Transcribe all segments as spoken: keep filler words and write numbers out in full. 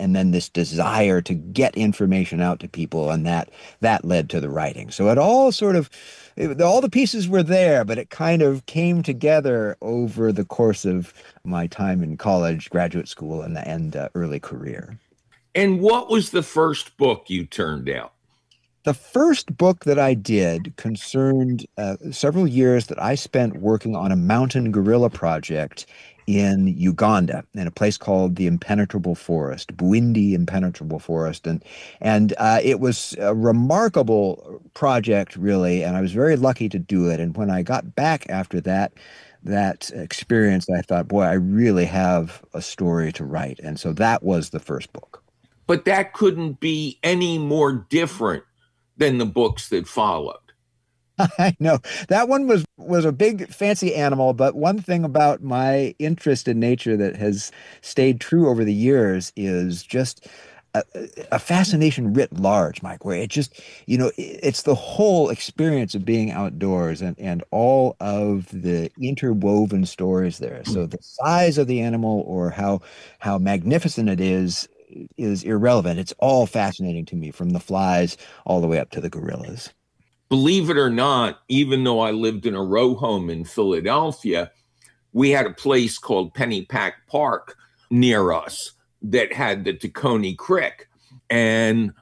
and then this desire to get information out to people, and that that led to the writing. So it all sort of it, all the pieces were there, but it kind of came together over the course of my time in college, graduate school, and and uh, early career. And what was the first book you turned out? The first book that I did concerned uh, several years that I spent working on a mountain gorilla project in Uganda, in a place called the Impenetrable Forest, Bwindi Impenetrable Forest, and and uh, it was a remarkable project, really, and I was very lucky to do it. And when I got back after that that experience, I thought, boy, I really have a story to write, and so that was the first book. But that couldn't be any more different than the books that followed. I know that one was was a big fancy animal, but one thing about my interest in nature that has stayed true over the years is just a, a fascination writ large, Mike, where it just, you know, it's the whole experience of being outdoors and and all of the interwoven stories there. So the size of the animal or how how magnificent it is is irrelevant. It's all fascinating to me, from the flies all the way up to the gorillas. Believe it or not, even though I lived in a row home in Philadelphia, we had a place called Pennypack Park near us that had the Tacony Creek, and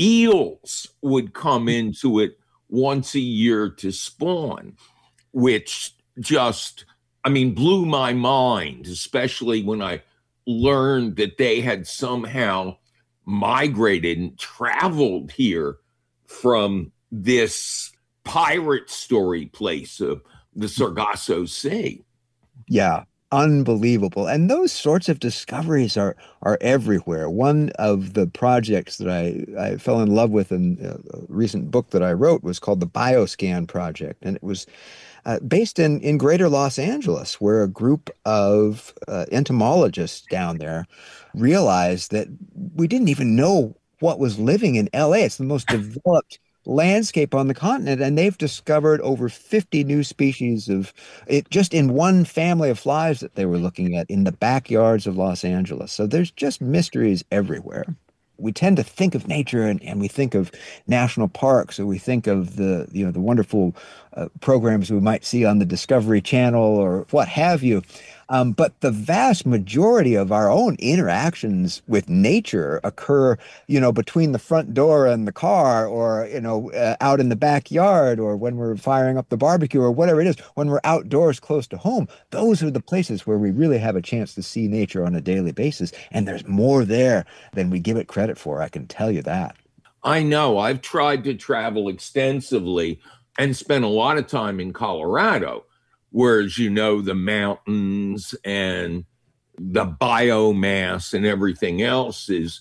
eels would come into it once a year to spawn, which just, I mean, blew my mind, especially when I learned that they had somehow migrated and traveled here from this pirate story place of the Sargasso Sea. Yeah, unbelievable. And those sorts of discoveries are are everywhere. One of the projects that I, I fell in love with in a recent book that I wrote was called the BioScan Project. And it was uh, based in, in greater Los Angeles, where a group of uh, entomologists down there realized that we didn't even know what was living in L A. It's the most developed landscape on the continent, and they've discovered over fifty new species of it just in one family of flies that they were looking at in the backyards of Los Angeles. So there's just mysteries everywhere. We tend to think of nature, and, and we think of national parks, or we think of the you know the wonderful uh, programs we might see on the Discovery Channel or what have you. Um, but the vast majority of our own interactions with nature occur, you know, between the front door and the car, or, you know, uh, out in the backyard, or when we're firing up the barbecue, or whatever it is, when we're outdoors close to home. Those are the places where we really have a chance to see nature on a daily basis. And there's more there than we give it credit for. I can tell you that. I know I've tried to travel extensively and spent a lot of time in Colorado, whereas, you know, the mountains and the biomass and everything else is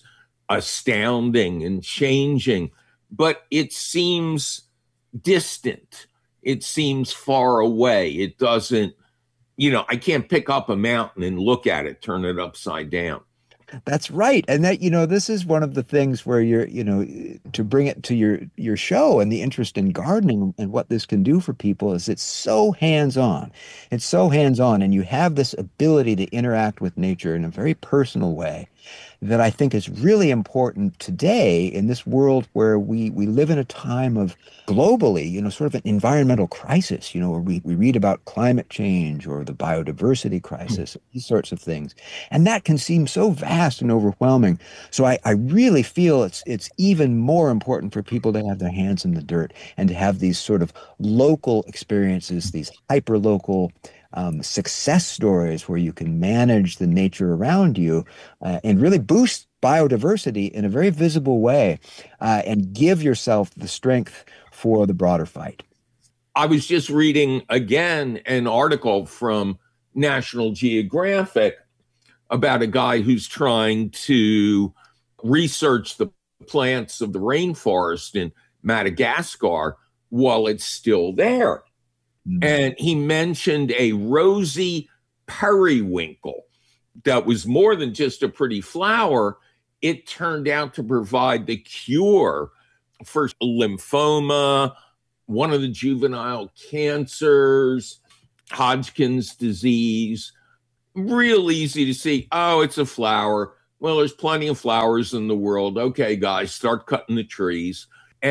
astounding and changing, but it seems distant. It seems far away. It doesn't, you know, I can't pick up a mountain and look at it, turn it upside down. That's right. And that, you know, this is one of the things where you're, you know, to bring it to your your show and the interest in gardening and what this can do for people is it's so hands-on. It's so hands-on, and you have this ability to interact with nature in a very personal way that I think is really important today in this world where we we live in a time of globally, you know, sort of an environmental crisis, you know, where we, we read about climate change or the biodiversity crisis, these sorts of things. And that can seem so vast and overwhelming. So I, I really feel it's it's even more important for people to have their hands in the dirt and to have these sort of local experiences, these hyper local um, success stories where you can manage the nature around you uh, and really boost biodiversity in a very visible way uh, and give yourself the strength for the broader fight. I was just reading again an article from National Geographic about a guy who's trying to research the plants of the rainforest in Madagascar while it's still there. Mm-hmm. And he mentioned a rosy periwinkle that was more than just a pretty flower. It turned out to provide the cure for lymphoma, one of the juvenile cancers, Hodgkin's disease. Real easy to see. Oh, it's a flower. well, there's plenty of flowers in the world. Okay, guys, start cutting the trees.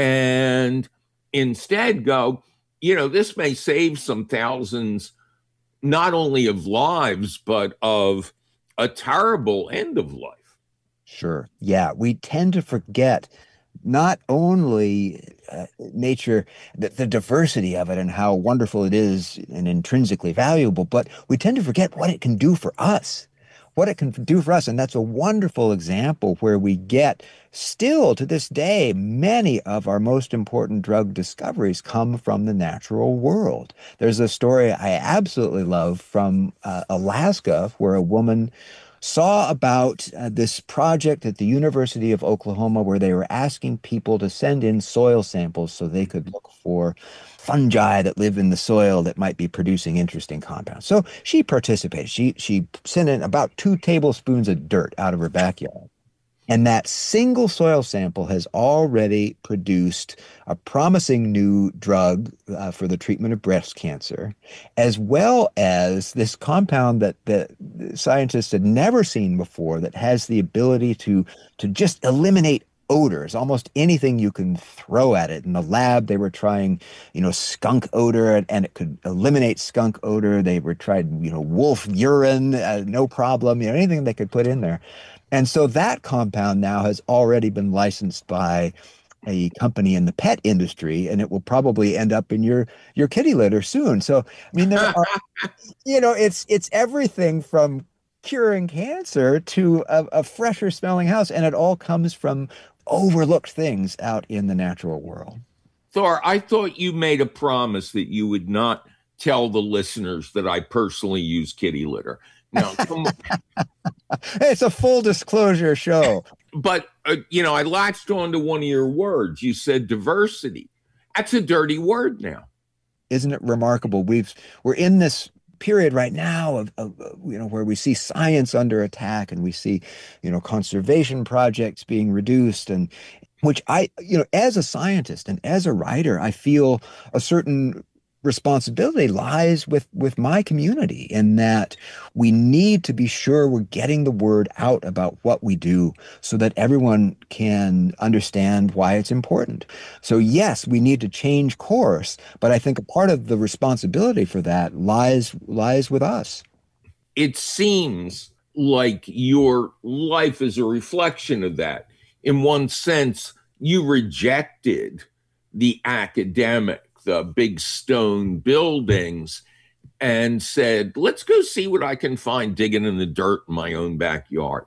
And instead go, you know, this may save some thousands, not only of lives, but of a terrible end of life. Sure. Yeah, we tend to forget not only uh, nature, the, the diversity of it and how wonderful it is and intrinsically valuable, but we tend to forget what it can do for us, what it can do for us. And that's a wonderful example where we get still to this day, many of our most important drug discoveries come from the natural world. There's a story I absolutely love from uh, Alaska where a woman saw about uh, this project at the University of Oklahoma where they were asking people to send in soil samples so they could look for fungi that live in the soil that might be producing interesting compounds. So she participated. She she sent in about two tablespoons of dirt out of her backyard. And that single soil sample has already produced a promising new drug uh, for the treatment of breast cancer, as well as this compound that the scientists had never seen before that has the ability to, to just eliminate odors, almost anything you can throw at it. In the lab, they were trying, you know, skunk odor, and, and it could eliminate skunk odor. They were trying, you know, wolf urine, uh, no problem, you know, anything they could put in there. And so that compound now has already been licensed by a company in the pet industry, and it will probably end up in your your kitty litter soon. So, I mean, there are, you know, it's it's everything from curing cancer to a, a fresher smelling house, and it all comes from overlooked things out in the natural world. Thor, I thought you made a promise that you would not tell the listeners that I personally use kitty litter. Now, come on. It's a full disclosure show. But, uh, you know, I latched on to one of your words. You said diversity. That's a dirty word now. Isn't it remarkable? We've we're in this period right now of, of, you know, where we see science under attack and we see, you know, conservation projects being reduced, and which I, you know, as a scientist and as a writer, I feel a certain responsibility lies with with my community in that we need to be sure we're getting the word out about what we do so that everyone can understand why it's important. So yes, we need to change course, but I think a part of the responsibility for that lies lies with us. It seems like your life is a reflection of that. In one sense, you rejected the academic, the big stone buildings, and said, let's go see what I can find digging in the dirt in my own backyard.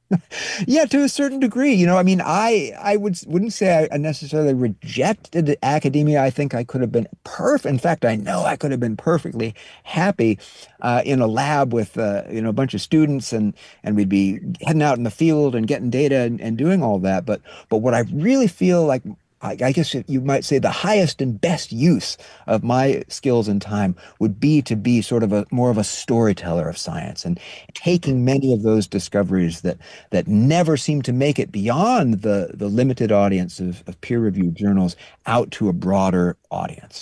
Yeah, to a certain degree. You know, I mean, I I would wouldn't say I necessarily rejected academia. I think I could have been perfect. In fact, I know I could have been perfectly happy uh, in a lab with uh, you know, a bunch of students, and and we'd be heading out in the field and getting data and, and doing all that. But but what I really feel like, I guess you might say the highest and best use of my skills and time would be to be sort of a more of a storyteller of science, and taking many of those discoveries that that never seem to make it beyond the the limited audience of, of peer-reviewed journals out to a broader audience.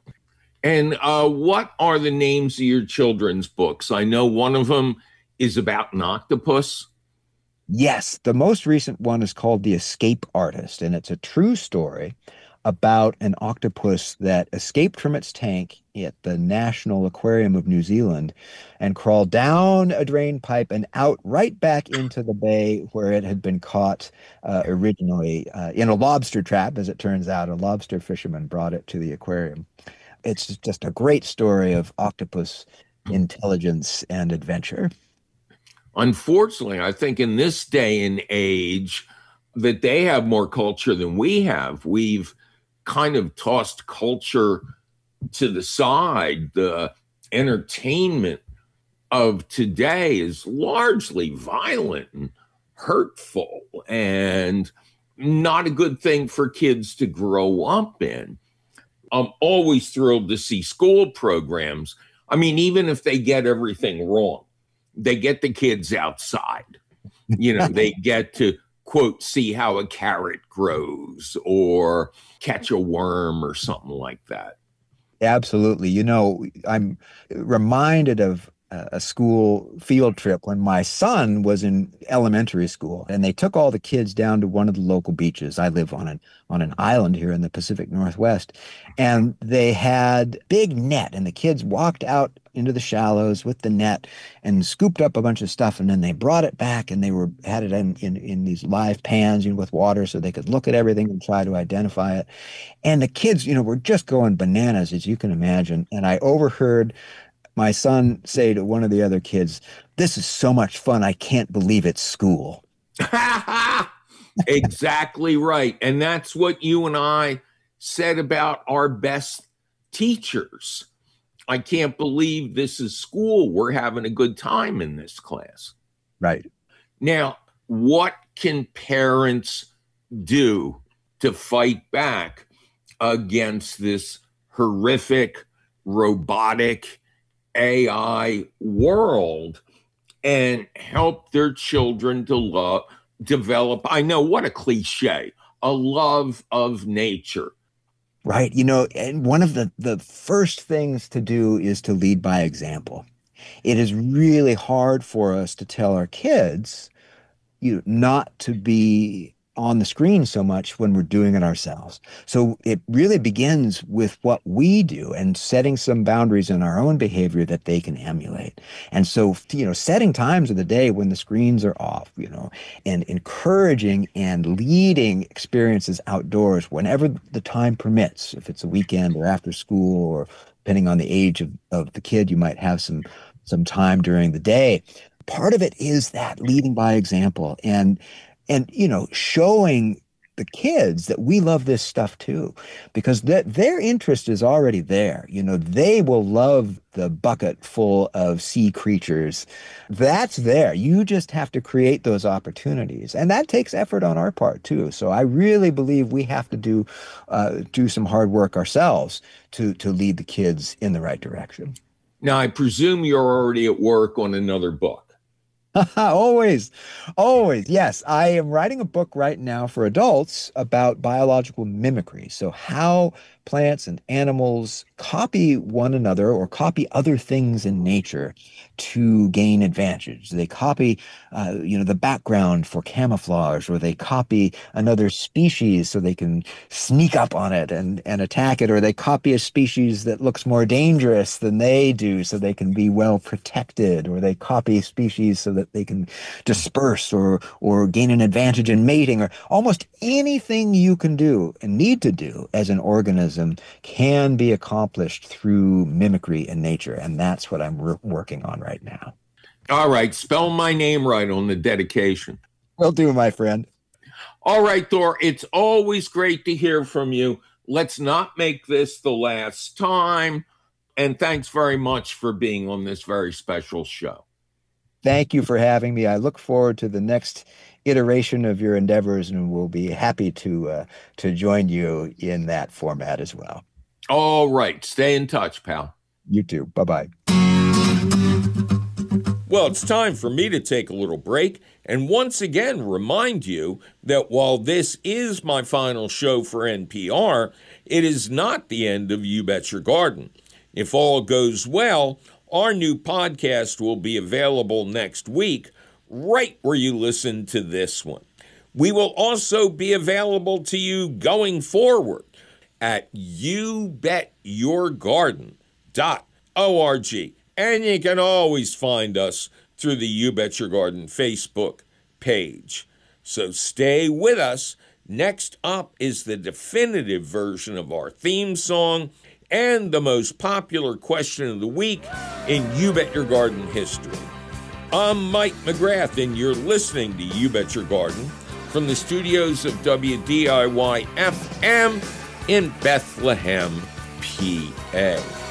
And uh, what are the names of your children's books? I know one of them is about an octopus. Yes, the most recent one is called The Escape Artist, and it's a true story about an octopus that escaped from its tank at the National Aquarium of New Zealand and crawled down a drain pipe and out right back into the bay where it had been caught uh, originally uh, in a lobster trap. As it turns out, a lobster fisherman brought it to the aquarium. It's just a great story of octopus intelligence and adventure. Unfortunately, I think in this day and age that they have more culture than we have. We've kind of tossed culture to the side. The entertainment of today is largely violent and hurtful and not a good thing for kids to grow up in. I'm always thrilled to see school programs. I mean, even if they get everything wrong, they get the kids outside. You know, they get to, quote, see how a carrot grows or catch a worm or something like that. Absolutely. You know, I'm reminded of a, a school field trip when my son was in elementary school, and they took all the kids down to one of the local beaches. I live on an on an island here in the Pacific Northwest, and they had big net, and the kids walked out into the shallows with the net and scooped up a bunch of stuff, and then they brought it back, and they were had it in in, in these live pans, you know, with water, so they could look at everything and try to identify it. And the kids, you know, were just going bananas, as you can imagine. And I overheard my son say to one of the other kids, "This is so much fun, I can't believe it's school." Exactly right. And that's what you and I said about our best teachers. I can't believe this is school. We're having a good time in this class. Right. Now, what can parents do to fight back against this horrific, robotic A I world and help their children to love, develop, I know, what a cliche, a love of nature? Right. You know, and one of the, the first things to do is to lead by example. It is really hard for us to tell our kids, you know, not to be on the screen so much when we're doing it ourselves. So it really begins with what we do and setting some boundaries in our own behavior that they can emulate. And so, you know, setting times of the day when the screens are off, you know, and encouraging and leading experiences outdoors whenever the time permits. If it's a weekend or after school, or depending on the age of, of the kid, you might have some some time during the day. Part of it is that leading by example, and and you know, showing the kids that we love this stuff too, because that their interest is already there. You know, they will love the bucket full of sea creatures. That's there. You just have to create those opportunities, and that takes effort on our part too. So I really believe we have to do uh, do some hard work ourselves to to lead the kids in the right direction. Now, I presume you're already at work on another book. Always, always. Yes, I am writing a book right now for adults about biological mimicry. So how plants and animals copy one another or copy other things in nature to gain advantage. They copy, uh, you know, the background for camouflage, or they copy another species so they can sneak up on it and, and attack it, or they copy a species that looks more dangerous than they do so they can be well protected, or they copy species so that they can disperse or or gain an advantage in mating, or almost anything you can do and need to do as an organism can be accomplished through mimicry in nature. And that's what I'm re- working on right now. All right. Spell my name right on the dedication. Will do, my friend. All right, Thor. It's always great to hear from you. Let's not make this the last time. And thanks very much for being on this very special show. Thank you for having me. I look forward to the next iteration of your endeavors, and we'll be happy to uh, to join you in that format as well. All right. Stay in touch, pal. You too. Bye-bye. Well, it's time for me to take a little break and once again remind you that while this is my final show for N P R, it is not the end of You Bet Your Garden. If all goes well, our new podcast will be available next week, right where you listen to this one. We will also be available to you going forward at you bet your garden dot org. And you can always find us through the You Bet Your Garden Facebook page. So stay with us. Next up is the definitive version of our theme song and the most popular question of the week in You Bet Your Garden history. I'm Mike McGrath, and you're listening to You Bet Your Garden from the studios of W D I Y F M in Bethlehem, P A.